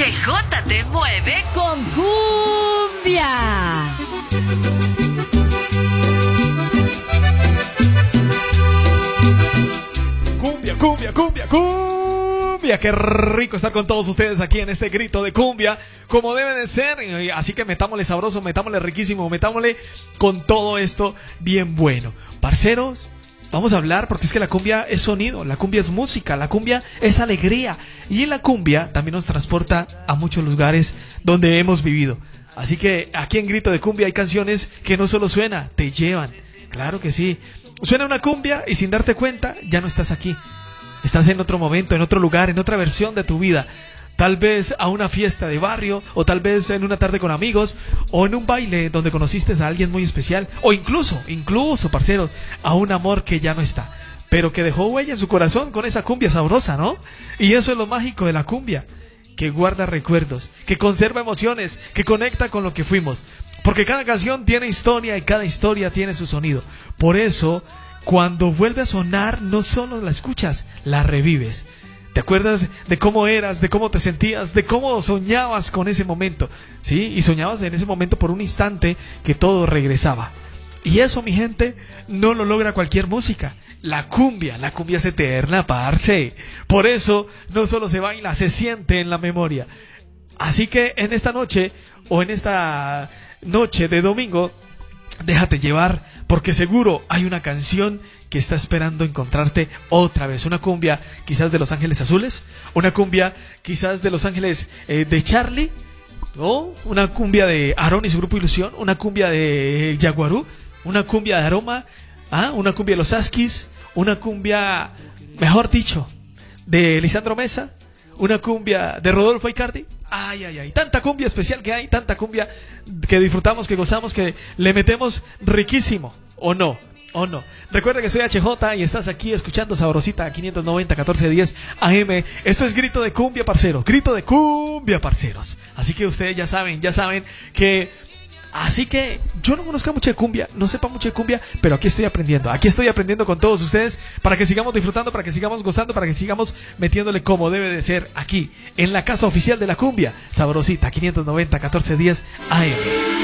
CJ te mueve con cumbia. Cumbia, cumbia, cumbia, cumbia. Qué rico estar con todos ustedes aquí en este grito de cumbia, como debe de ser. Así que metámosle sabroso, metámosle riquísimo, metámosle con todo esto bien bueno. Parceros, vamos a hablar porque es que la cumbia es sonido, la cumbia es música, la cumbia es alegría. Y la cumbia también nos transporta a muchos lugares donde hemos vivido. Así que aquí en Grito de Cumbia hay canciones que no solo suena, te llevan. Claro que sí. Suena una cumbia y sin darte cuenta ya no estás aquí. Estás en otro momento, en otro lugar, en otra versión de tu vida. Tal vez a una fiesta de barrio, o tal vez en una tarde con amigos, o en un baile donde conociste a alguien muy especial, o incluso, parceros, a un amor que ya no está, pero que dejó huella en su corazón con esa cumbia sabrosa, ¿no? Y eso es lo mágico de la cumbia, que guarda recuerdos, que conserva emociones, que conecta con lo que fuimos. Porque cada canción tiene historia y cada historia tiene su sonido. Por eso, cuando vuelve a sonar, no solo la escuchas, la revives. ¿Te acuerdas de cómo eras, de cómo te sentías, de cómo soñabas con ese momento? ¿Sí? Y soñabas en ese momento por un instante que todo regresaba. Y eso, mi gente, no lo logra cualquier música. La cumbia es eterna, parce. Por eso, no solo se baila, se siente en la memoria. Así que en esta noche, o en esta noche de domingo, déjate llevar, porque seguro hay una canción que está esperando encontrarte otra vez. Una cumbia quizás de Los Ángeles Azules, una cumbia quizás de Los Ángeles de Charlie, o una cumbia de Aarón y su grupo Ilusión, una cumbia de Yaguarú, una cumbia de Aroma, una cumbia de Los Askis, una cumbia, mejor dicho, de Lisandro Mesa, una cumbia de Rodolfo Icardi. Ay, ay, ay, tanta cumbia especial que hay, tanta cumbia que disfrutamos, que gozamos, que le metemos riquísimo, ¿o no? ¿O no? Recuerda que soy HJ y estás aquí escuchando Sabrosita 590 1410 AM. Esto es Grito de Cumbia, parcero. Grito de Cumbia, parceros. Así que ustedes ya saben que... Así que yo no conozco mucho de cumbia, no sepa mucho de cumbia, pero aquí estoy aprendiendo con todos ustedes para que sigamos disfrutando, para que sigamos gozando, para que sigamos metiéndole como debe de ser aquí, en la casa oficial de la cumbia, Sabrosita 590 1410 AM.